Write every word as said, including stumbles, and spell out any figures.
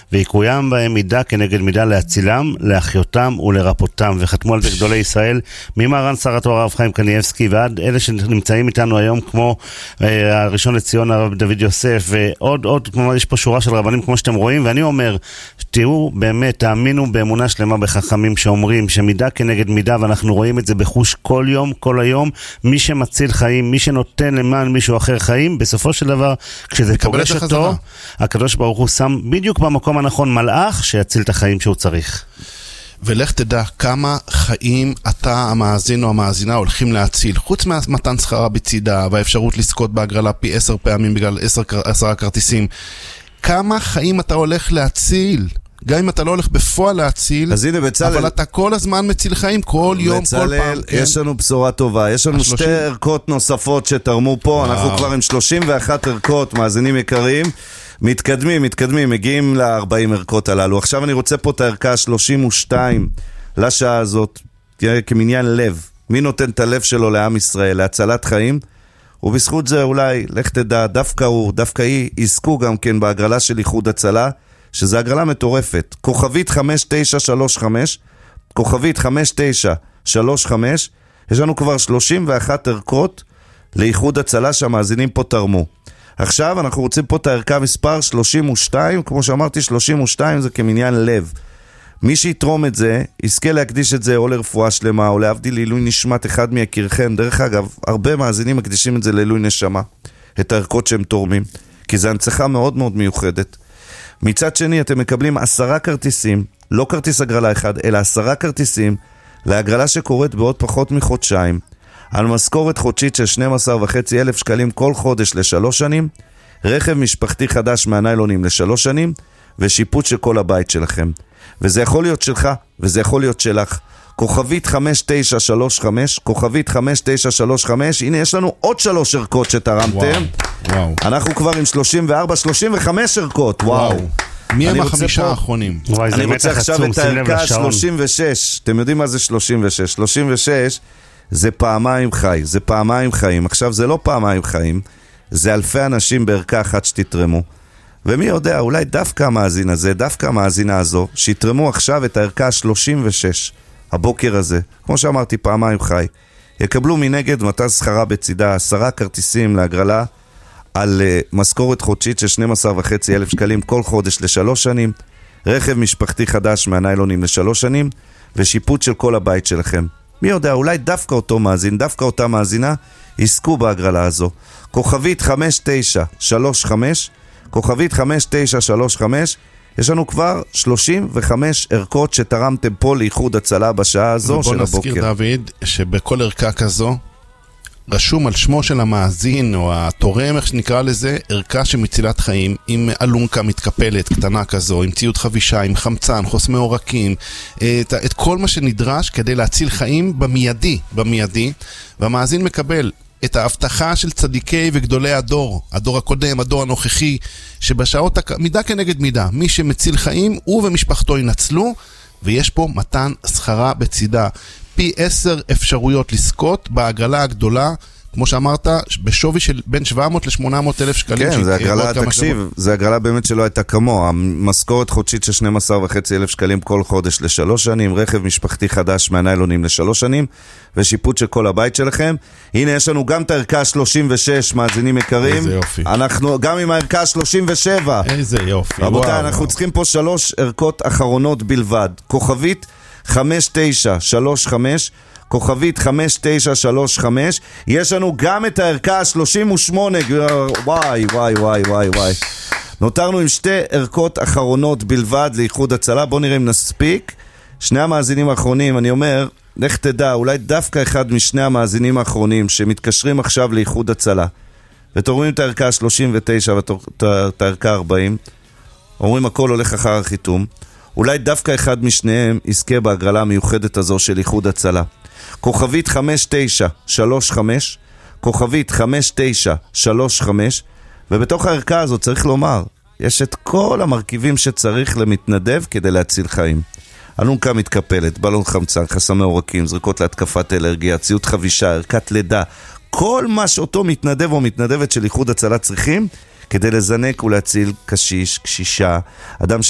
ויקוים בהם מידה כנגד מידה להצילם, להחיותם ולרפותם. וחתמו על זה גדולי ישראל, ממרן שר התורה הרב חיים קניאבסקי ועד אלה שנמצאים איתנו היום, כמו אה, הראשון לציון הרב דוד יוסף, ועוד עוד, כמו יש פה שורה של רבנים כמו שאתם רואים, ואני אומר, תראו באמת, תאמינו באמונה שלמה בחכמים שאומרים שמידה כנגד מידה, ואנחנו רואים את זה בחוש כל יום, כל היום. מי שמציל חיים, מי שנותן למען מישהו אחר חיים, בסופו של דבר, כשזה פוגש אותו, הקדוש ברוך הוא שם בדיוק במקום הנכון מלאך שיציל את החיים שהוא צריך. ולך תדע כמה חיים אתה, המאזין או המאזינה, הולכים להציל, חוץ מהמתן שכרה בצידה והאפשרות לזכות בהגרלה פי עשר פעמים בגלל עשר, עשרה כרטיסים. כמה חיים אתה הולך להציל? גם אם אתה לא הולך בפועל להציל, בצלל, אבל אתה כל הזמן מציל חיים, כל יום, בצלל, כל פעם. כן. יש לנו בשורה טובה, יש לנו השלושים... שתי ערכות נוספות שתרמו פה, וואו. אנחנו כבר עם שלושים ואחת ערכות, מאזינים יקרים, מתקדמים, מתקדמים, מגיעים ל-ארבעים ערכות הללו. עכשיו אני רוצה פה את הערכה שלושים ושתיים לשעה הזאת, כמניין לב. מי נותן את הלב שלו לעם ישראל, להצלת חיים? ובזכות זה אולי, לך תדע, דווקא הוא, דווקא היא, יזכו גם כן בהגרלה של איחוד הצלה, שזה הגרלה מטורפת. כוכבית חמש תשע שלוש חמש, כוכבית חמש תשע שלוש חמש, יש לנו כבר שלושים ואחת ערכות לאיחוד הצלה שהמאזינים פה תרמו. עכשיו אנחנו רוצים פה את הערכה מספר שלושים ושתיים, כמו שאמרתי שלושים ושתיים זה כמניין לב. מי שיתרום את זה, יזכה להקדיש את זה או לרפואה שלמה, או להבדיל לעילוי נשמת אחד מיקירכם. דרך אגב, הרבה מאזינים מקדישים את זה לעילוי נשמה, את הערכות שהם תורמים, כי זה הנצחה מאוד מאוד מיוחדת. מצד שני, אתם מקבלים עשרה כרטיסים, לא כרטיס הגרלה אחד, אלא עשרה כרטיסים, להגרלה שקורית בעוד פחות מחודשיים, על משכורת חודשית של שנים עשר וחצי אלף שקלים כל חודש לשלוש שנים, רכב משפחתי חדש מהניילונים לשלוש שנים, ושיפוט של כל הבית שלכם. וזה יכול להיות שלך, וזה יכול להיות שלך. כוכבית חמש תשע שלוש חמש, כוכבית חמש תשע שלוש חמש, הנה יש לנו עוד שלוש ערכות שתרמתם. וואו, וואו. אנחנו כבר עם שלושים וארבע, שלושים וחמש ערכות, וואו. וואו. מי הם החמישה האחרונים? אני רוצה עכשיו את הערכה שלושים ושש. אתם יודעים מה זה שלושים ושש? שלושים ושש זה פעמיים חי, זה פעמיים חיים. עכשיו זה לא פעמיים חיים, זה אלפי אנשים בערכה אחת שתתרמו. ומי יודע, אולי דווקא המאזין הזה, דווקא המאזינה הזו, שיתרמו עכשיו את הערכה שלושים ושש, הבוקר הזה, כמו שאמרתי, פעמיים חי, יקבלו מנגד מתן שכרה בצידה, עשרה כרטיסים להגרלה, על uh, משכורת חודשית של שנים עשר וחצי אלף שקלים כל חודש לשלוש שנים, רכב משפחתי חדש מהניילונים לשלוש שנים, ושיפוט של כל הבית שלכם. מי יודע, אולי דווקא אותו מאזין, דווקא אותה מאזינה, יזכו בהגרלה הזו. כוכבית חמש תשע שלוש חמש, כוכבית חמש תשע שלוש חמש, יש לנו כבר שלושים וחמש ערכות שתרמתם פה לאיחוד הצלה בשעה הזו של הבוקר. ובוא נזכיר דוד, שבכל ערכה כזו, רשום על שמו של המאזין או התורם, איך שנקרא לזה, ערכה שמצילת חיים, עם אלונקה מתקפלת קטנה כזו, עם ציוד חבישה, עם חמצן, חוסמי עורקים, את, את כל מה שנדרש כדי להציל חיים במיידי, במיידי, והמאזין מקבל את ההבטחה של צדיקי וגדולי הדור, הדור הקודם, הדור הנוכחי, שבשעות מידה כנגד מידה, מי שמציל חיים הוא ומשפחתו ינצלו, ויש פה מתן שכרה בצידה. פי עשר אפשרויות לזכות בהגרלה הגדולה, כמו שאמרת, בשווי של בין שבע מאות לשמונה מאות אלף שקלים. כן, זה הגרלה, תקשיב, זה הגרלה באמת שלא הייתה כמו, המשכורת חודשית של שנים עשר וחצי אלף שקלים כל חודש לשלוש שנים, רכב משפחתי חדש מהניילונים לשלוש שנים, ושיפוט של כל הבית שלכם. הנה יש לנו גם את הערכה שלושים ושש, מאזינים יקרים. איזה יופי. אנחנו גם עם הערכה שלושים ושבע. איזה יופי. רבותיי, אנחנו וואו. צריכים פה שלוש ערכות אחרונות בלבד. כוכבית חמש תשע שלוש חמש, כוכבית חמש תשע שלוש חמש, יש לנו גם את הערכה שלושים ושמונה, וואי וואי וואי וואי וואי. נותרנו עם שתי ערכות אחרונות בלבד לאיחוד הצלה, בוא נראה אם נספיק. שני המאזינים האחרונים, אני אומר, לך תדע, אולי דווקא אחד משני המאזינים האחרונים שמתקשרים עכשיו לאיחוד הצלה, ותורמים את הערכה שלושים ותשע ואת הערכה ארבעים, אומרים הכל הולך אחר החיתום, אולי דווקא אחד משניהם יזכה בהגרלה המיוחדת הזו של איחוד הצלה. כוכבית חמש תשע שלוש חמש, כוכבית חמש תשע שלוש חמש, ובתוך הערכה הזו צריך לומר, יש את כל המרכיבים שצריך למתנדב כדי להציל חיים. אלונקה מתקפלת, בלון חמצן, חסמי עורקים, זריקות להתקפת אלרגיה, ציוד חבישה, ערכת לידה, כל מה שאותו מתנדב או מתנדבת של איחוד הצלה צריכים כדי לזנק ולהציל קשיש, קשישה, אדם ש...